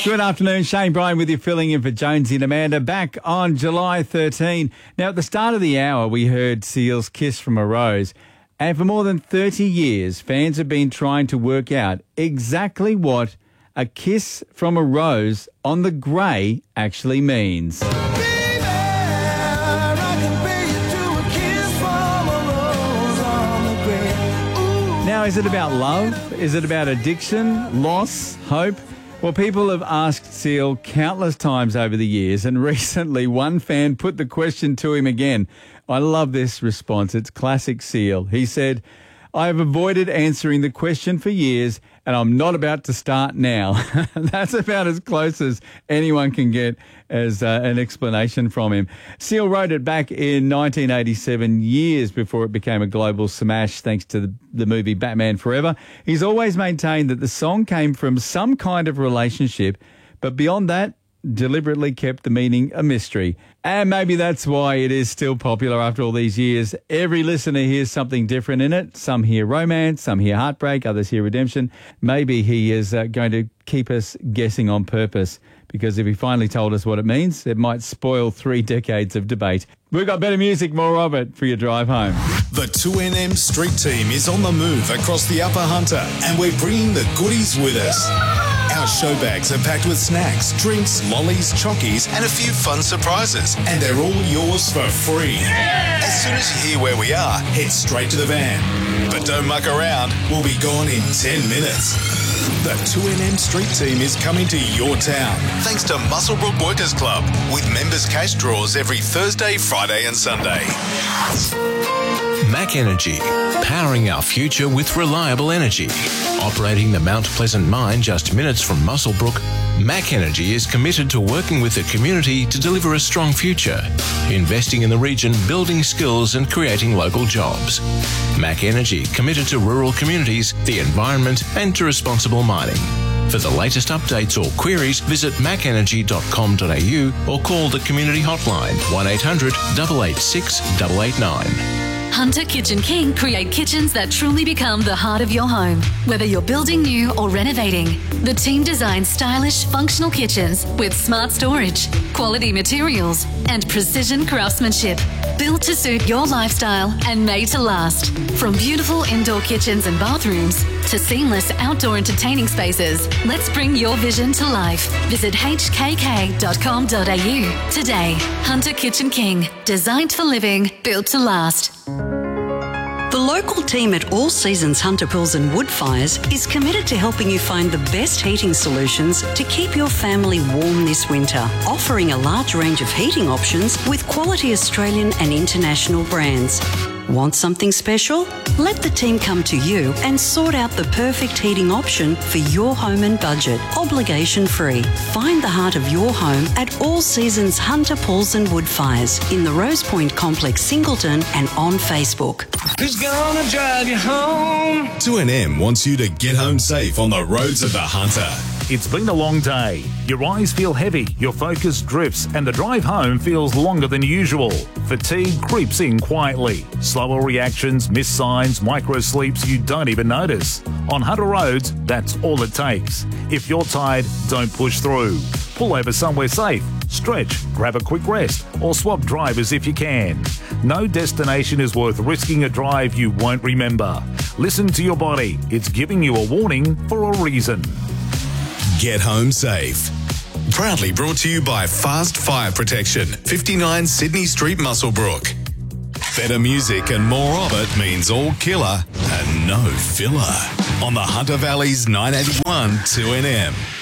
Good afternoon, Shane Bryan with you, filling in for Jonesy and Amanda, back on July 13. Now, at the start of the hour, we heard Seal's Kiss from a Rose. And for more than 30 years, fans have been trying to work out exactly what a kiss from a rose on the grey actually means. Now, is it about love? Is it about addiction, loss, hope? Well, people have asked Seal countless times over the years, and recently one fan put the question to him again. I love this response. It's classic Seal. He said, I have avoided answering the question for years, and I'm not about to start now. That's about as close as anyone can get as an explanation from him. Seal wrote it back in 1987, years before it became a global smash thanks to the movie Batman Forever. He's always maintained that the song came from some kind of relationship, but beyond that, deliberately kept the meaning a mystery. And maybe that's why it is still popular after all these years. Every listener hears something different in it. Some hear romance, some hear heartbreak, others hear redemption. Maybe he is going to keep us guessing on purpose, because if he finally told us what it means, it might spoil 3 decades of debate. We've got better music, more of it, for your drive home. The 2NM Street Team is on the move across the Upper Hunter, and we're bringing the goodies with us. Our show bags are packed with snacks, drinks, lollies, chockies, and a few fun surprises. And they're all yours for free. As soon as you hear where we are, head straight to the van. But don't muck around, we'll be gone in 10 minutes. The 2NM Street Team is coming to your town, thanks to Muswellbrook Workers Club, with members' cash draws every Thursday, Friday and Sunday. Mac Energy, powering our future with reliable energy. Operating the Mount Pleasant mine just minutes from Muswellbrook, Mac Energy is committed to working with the community to deliver a strong future, investing in the region, building skills and creating local jobs. Mac Energy, committed to rural communities, the environment and to responsible mining. For the latest updates or queries, visit macenergy.com.au or call the community hotline 1800 886 889. Hunter Kitchen King create kitchens that truly become the heart of your home. Whether you're building new or renovating, the team designs stylish, functional kitchens with smart storage, quality materials, and precision craftsmanship. Built to suit your lifestyle and made to last. From beautiful indoor kitchens and bathrooms to seamless outdoor entertaining spaces, let's bring your vision to life. Visit hkk.com.au today. Hunter Kitchen King, designed for living, built to last. The local team at All Seasons Hunter Pools and Wood Fires is committed to helping you find the best heating solutions to keep your family warm this winter, offering a large range of heating options with quality Australian and international brands. Want something special? Let the team come to you and sort out the perfect heating option for your home and budget, obligation free. Find the heart of your home at All Seasons Hunter Pools and Wood Fires in the Rose Point Complex, Singleton, and on Facebook. Who's gonna drive you home? 2NM wants you to get home safe on the roads of the Hunter. It's been a long day. Your eyes feel heavy, your focus drifts, and the drive home feels longer than usual. Fatigue creeps in quietly. Slower reactions, missed signs, micro sleeps you don't even notice. On Hunter roads, that's all it takes. If you're tired, don't push through. Pull over somewhere safe, stretch, grab a quick rest, or swap drivers if you can. No destination is worth risking a drive you won't remember. Listen to your body. It's giving you a warning for a reason. Get home safe. Proudly brought to you by Fast Fire Protection, 59 Sydney Street, Muswellbrook. Better music and more of it means all killer and no filler. On the Hunter Valley's 981 2NM.